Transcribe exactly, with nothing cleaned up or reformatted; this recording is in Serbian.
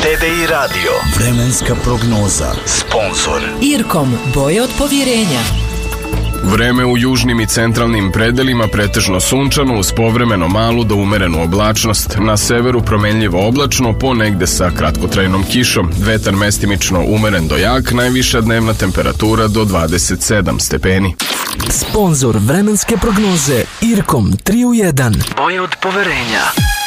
T D I radio. Vremenska prognoza. Sponzor Irkom, boje od povjerenja. Vreme u južnim i centralnim predelima pretežno sunčano uz povremeno malu do umerenu oblačnost. Na severu promenljivo oblačno, ponegde sa kratkotrajnom kišom. Vetar mestimično umeren do jak, najviša dnevna temperatura do dvadeset sedam stepeni. Sponzor vremenske prognoze Irkom tri u jedan. boje od poverenja.